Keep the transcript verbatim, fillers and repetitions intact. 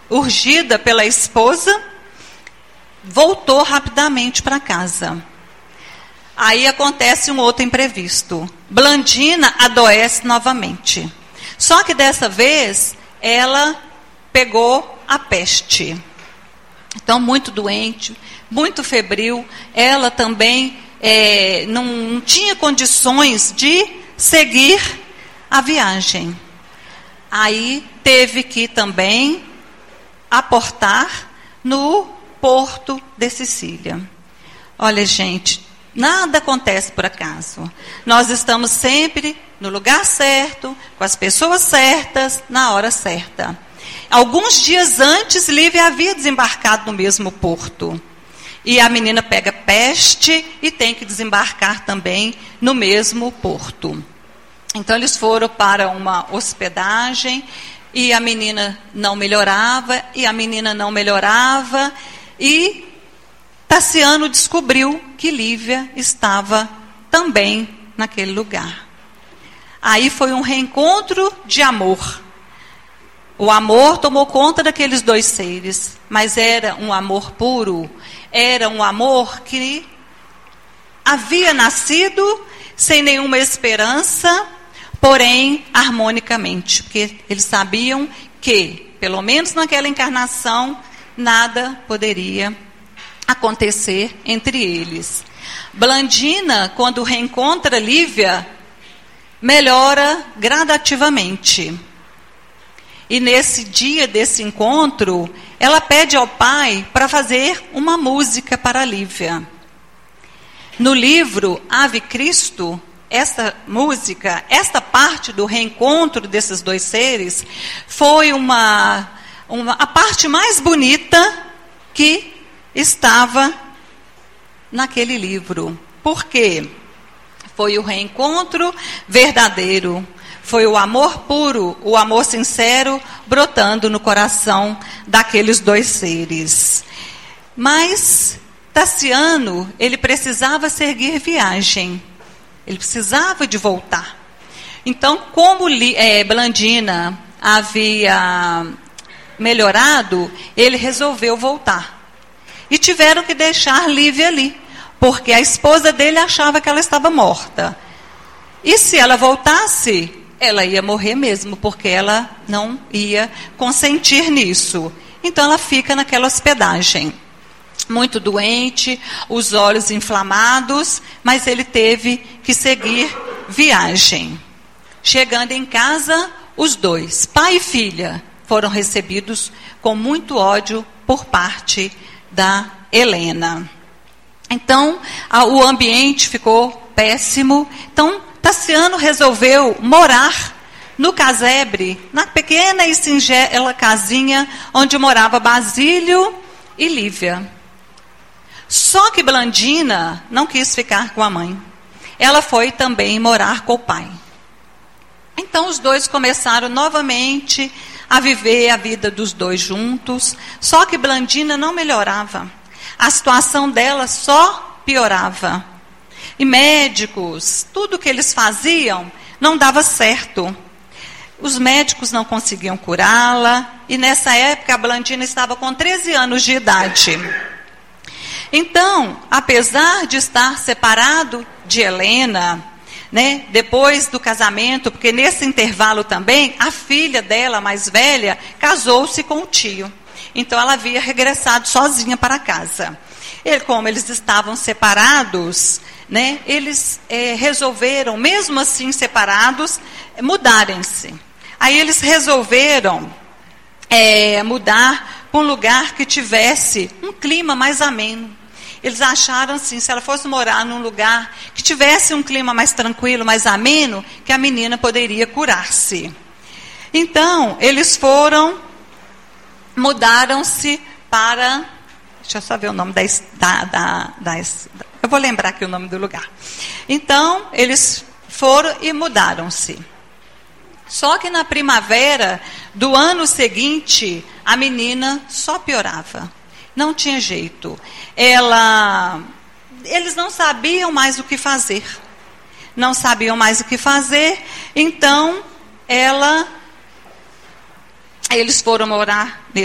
urgida pela esposa, voltou rapidamente para casa. Aí acontece um outro imprevisto. Blandina adoece novamente. Só que dessa vez, ela pegou a peste. Então, muito doente, muito febril. Ela também é, não, não tinha condições de seguir a viagem. Aí, teve que também aportar no porto de Sicília. Olha, gente, nada acontece por acaso. Nós estamos sempre no lugar certo, com as pessoas certas, na hora certa. Alguns dias antes, Lívia havia desembarcado no mesmo porto. E a menina pega peste e tem que desembarcar também no mesmo porto. Então, eles foram para uma hospedagem e a menina não melhorava, e a menina não melhorava, e Tassiano descobriu que Lívia estava também naquele lugar. Aí foi um reencontro de amor. O amor tomou conta daqueles dois seres, mas era um amor puro, era um amor que havia nascido sem nenhuma esperança, porém harmonicamente, porque eles sabiam que, pelo menos naquela encarnação, nada poderia acontecer entre eles. Blandina, quando reencontra Lívia, melhora gradativamente. E nesse dia desse encontro, ela pede ao pai para fazer uma música para Lívia. No livro Ave Cristo, essa música, esta parte do reencontro desses dois seres, foi uma, uma, a parte mais bonita que estava naquele livro. Por quê? Foi o reencontro verdadeiro. Foi o amor puro, o amor sincero, brotando no coração daqueles dois seres. Mas Tassiano, ele precisava seguir viagem. Ele precisava de voltar. Então, como é, Blandina havia melhorado, ele resolveu voltar. E tiveram que deixar Lívia ali, porque a esposa dele achava que ela estava morta. E se ela voltasse, ela ia morrer mesmo, porque ela não ia consentir nisso. Então ela fica naquela hospedagem. Muito doente, os olhos inflamados, mas ele teve que seguir viagem. Chegando em casa, os dois, pai e filha, foram recebidos com muito ódio por parte da Helena. Então, a, o ambiente ficou péssimo. Então, Tassiano resolveu morar no casebre, na pequena e singela casinha onde morava Basílio e Lívia. Só que Blandina não quis ficar com a mãe. Ela foi também morar com o pai. Então os dois começaram novamente a viver a vida dos dois juntos. Só que Blandina não melhorava. A situação dela só piorava. E médicos, tudo que eles faziam não dava certo. Os médicos não conseguiam curá-la. E nessa época a Blandina estava com treze anos de idade. Então, apesar de estar separado de Helena, né, depois do casamento, porque nesse intervalo também, a filha dela, mais velha, casou-se com o tio. Então, ela havia regressado sozinha para casa. E como eles estavam separados, né, eles é, resolveram, mesmo assim separados, mudarem-se. Aí eles resolveram é, mudar para um lugar que tivesse um clima mais ameno. Eles acharam assim, se ela fosse morar num lugar que tivesse um clima mais tranquilo, mais ameno, que a menina poderia curar-se. Então, eles foram, mudaram-se para... Deixa eu só ver o nome da, da, da, da... Eu vou lembrar aqui o nome do lugar. Então, eles foram e mudaram-se. Só que na primavera do ano seguinte, a menina só piorava. Não tinha jeito. Ela, eles não sabiam mais o que fazer. Não sabiam mais o que fazer. Então, ela, eles foram morar